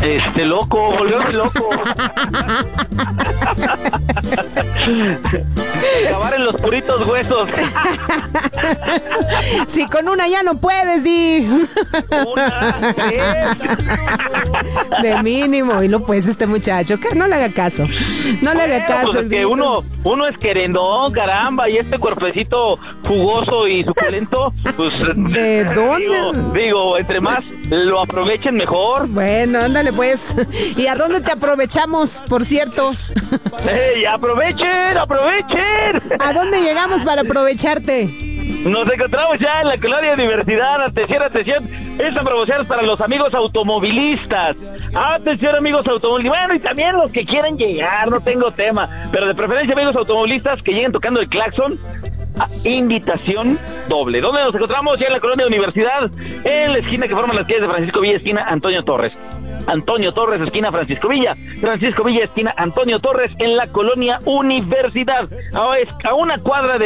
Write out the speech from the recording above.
Loco, volvióse loco. Acabar en los puritos huesos. Si con una ya no puedes, di. Una, tres. De mínimo, y no pues este muchacho, que no le haga caso. No le haga caso. Pues es que uno es querendón, caramba, y este cuerpecito jugoso y suculento, pues... ¿De dónde? Digo, entre más lo aprovechen, mejor. Bueno, ándale pues. ¿Y a dónde te aprovechamos, por cierto? ¡Ey, aprovechen! ¿A dónde llegamos para aprovecharte? Nos encontramos ya en la colonia Universidad. Atención. Esta promoción es para los amigos automovilistas. Atención, amigos automovilistas. Bueno, y también los que quieran llegar, no tengo tema. Pero de preferencia, amigos automovilistas que lleguen tocando el claxon. Invitación doble. ¿Dónde nos encontramos? Ya en la colonia Universidad, en la esquina que forma las calles de Francisco Villa, esquina Antonio Torres, esquina Francisco Villa, esquina Antonio Torres, en la colonia Universidad. A una cuadra de